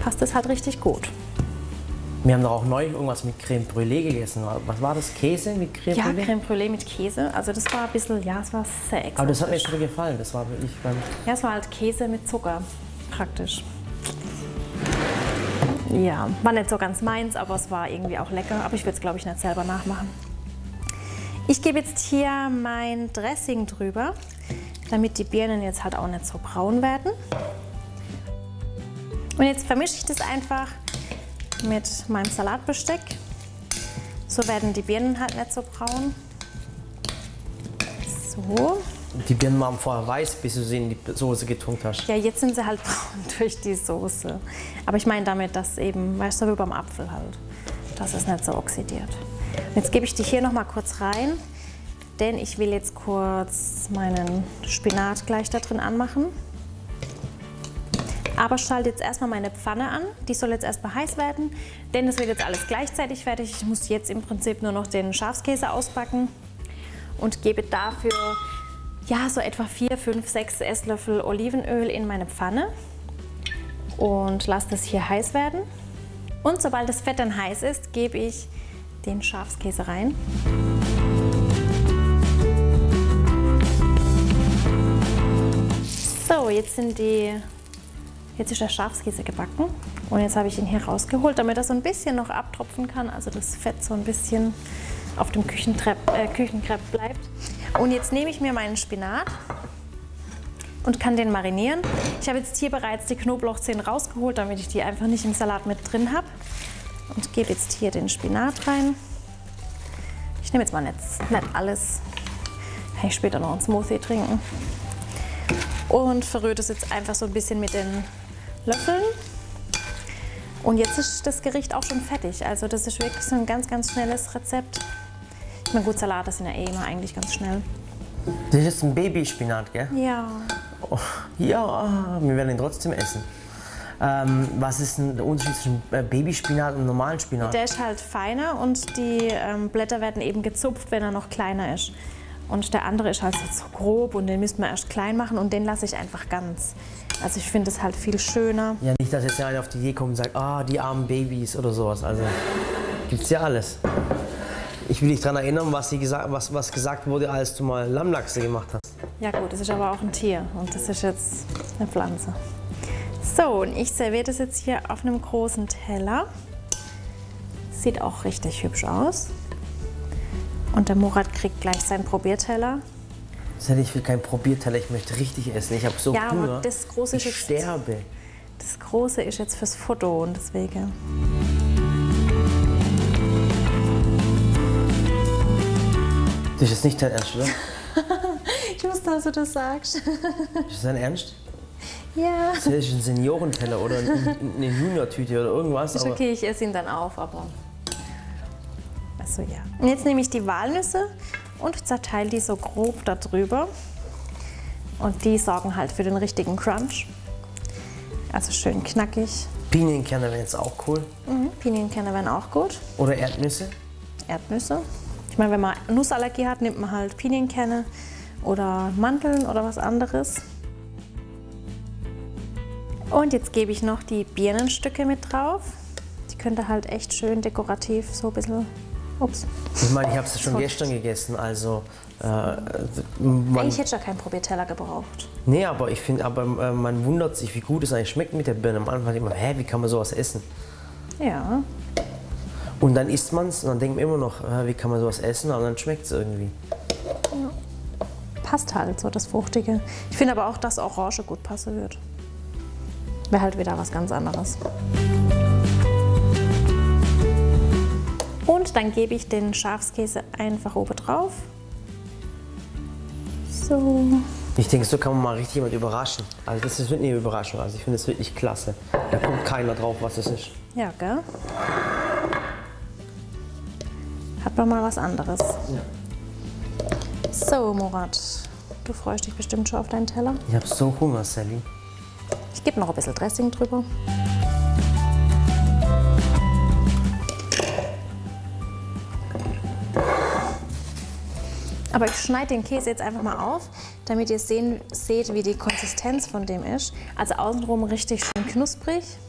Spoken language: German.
passt es halt richtig gut. Wir haben doch auch neulich irgendwas mit Crème Brûlée gegessen. Was war das? Käse mit Crème Ja, Brûlée? Crème Brûlée mit Käse. Also das war ein bisschen, ja, es war sehr exotisch. Aber das hat mir schon gefallen. Das war wirklich ganz... Ja, es war halt Käse mit Zucker, praktisch. Ja, war nicht so ganz meins, aber es war irgendwie auch lecker. Aber ich würde es, glaube ich, nicht selber nachmachen. Ich gebe jetzt hier mein Dressing drüber, damit die Birnen jetzt halt auch nicht so braun werden. Und jetzt vermische ich das einfach mit meinem Salatbesteck. So werden die Birnen halt nicht so braun. So. Die Birnen waren vorher weiß, bis du sie in die Soße getunkt hast. Ja, jetzt sind sie halt braun durch die Soße. Aber ich meine damit, dass eben, weißt du, wie beim Apfel halt, dass es nicht so oxidiert. Und jetzt gebe ich die hier noch mal kurz rein, denn ich will jetzt kurz meinen Spinat gleich da drin anmachen. Aber schalte jetzt erstmal meine Pfanne an. Die soll jetzt erstmal heiß werden, denn es wird jetzt alles gleichzeitig fertig. Ich muss jetzt im Prinzip nur noch den Schafskäse ausbacken und gebe dafür ja, so etwa 4, 5, 6 Esslöffel Olivenöl in meine Pfanne und lasse das hier heiß werden. Und sobald das Fett dann heiß ist, gebe ich den Schafskäse rein. So, jetzt ist der Schafskäse gebacken und jetzt habe ich ihn hier rausgeholt, damit er so ein bisschen noch abtropfen kann, also das Fett so ein bisschen auf dem Küchenkrepp bleibt. Und jetzt nehme ich mir meinen Spinat und kann den marinieren. Ich habe jetzt hier bereits die Knoblauchzehen rausgeholt, damit ich die einfach nicht im Salat mit drin habe. Und gebe jetzt hier den Spinat rein. Ich nehme jetzt mal nicht alles, kann ich später noch einen Smoothie trinken. Und verrühre das jetzt einfach so ein bisschen mit den Löffeln. Und jetzt ist das Gericht auch schon fertig. Also das ist wirklich so ein ganz, ganz schnelles Rezept. Ich meine, gut, Salate sind ja eh immer eigentlich ganz schnell. Das ist jetzt ein Babyspinat, gell? Ja. Oh, ja, wir werden ihn trotzdem essen. Was ist denn der Unterschied zwischen Babyspinat und normalen Spinat? Der ist halt feiner und die Blätter werden eben gezupft, wenn er noch kleiner ist. Und der andere ist halt so grob und den müsste man erst klein machen und den lasse ich einfach ganz. Also ich finde es halt viel schöner. Ja, nicht, dass jetzt einer auf die Idee kommt und sagt, ah, die armen Babys oder sowas. Also gibt's ja alles. Ich will dich daran erinnern, was gesagt wurde, als du mal Lammlachse gemacht hast. Ja gut, das ist aber auch ein Tier und das ist jetzt eine Pflanze. So, und ich serviere das jetzt hier auf einem großen Teller. Sieht auch richtig hübsch aus. Und der Murat kriegt gleich seinen Probierteller. Ich will keinen Probierteller, ich möchte richtig essen. Ich habe so ja, Hunger. Aber das Große ich ist jetzt, sterbe. Das Große ist jetzt fürs Foto und deswegen. Das ist jetzt nicht dein Ernst, oder? Ich wusste, dass du das sagst. Ist das dein Ernst? Ja. Das ist ein Seniorenteller oder eine Junior-Tüte oder irgendwas. Ist okay, ich esse ihn dann auf, aber... Achso, ja. Und jetzt nehme ich die Walnüsse und zerteile die so grob da drüber. Und die sorgen halt für den richtigen Crunch. Also schön knackig. Pinienkerne wären jetzt auch cool. Pinienkerne wären auch gut. Oder Erdnüsse. Erdnüsse. Ich meine, wenn man Nussallergie hat, nimmt man halt Pinienkerne oder Mandeln oder was anderes. Und jetzt gebe ich noch die Birnenstücke mit drauf. Die könnt ihr halt echt schön dekorativ so ein bisschen... Ups. Ich meine, ich habe es schon gestern gegessen, also... Eigentlich hätte ich ja keinen Probierteller gebraucht. Nee, aber ich finde, man wundert sich, wie gut es eigentlich schmeckt mit der Birne. Am Anfang immer, hä, wie kann man sowas essen? Ja. Und dann isst man es und dann denkt man immer noch, wie kann man sowas essen? Aber dann schmeckt es irgendwie. Ja. Passt halt so, das Fruchtige. Ich finde aber auch, dass Orange gut passen wird. Wäre halt wieder was ganz anderes. Und dann gebe ich den Schafskäse einfach oben drauf. So. Ich denke, so kann man mal richtig jemand überraschen. Also das ist wirklich eine Überraschung. Also ich finde es wirklich klasse. Da kommt keiner drauf, was es ist. Ja, gell? Hat man mal was anderes. Ja. So, Murat, du freust dich bestimmt schon auf deinen Teller. Ich habe so Hunger, Sally. Ich gebe noch ein bisschen Dressing drüber. Aber ich schneide den Käse jetzt einfach mal auf, damit ihr seht, wie die Konsistenz von dem ist. Also außenrum richtig schön knusprig